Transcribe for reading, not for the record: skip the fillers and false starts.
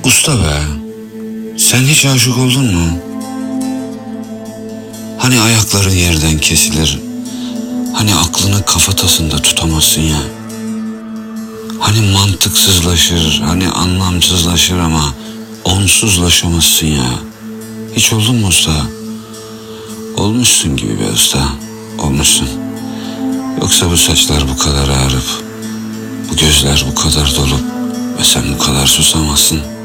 Usta be, sen hiç aşık oldun mu? Hani ayakların yerden kesilir, hani aklını kafatasında tutamazsın ya. Hani mantıksızlaşır, hani anlamsızlaşır ama onsuzlaşamazsın ya. Hiç oldun mu usta? Olmuşsun gibi be usta, olmuşsun. Yoksa bu saçlar bu kadar ağrıp, bu gözler bu kadar dolup ve sen bu kadar susamazsın.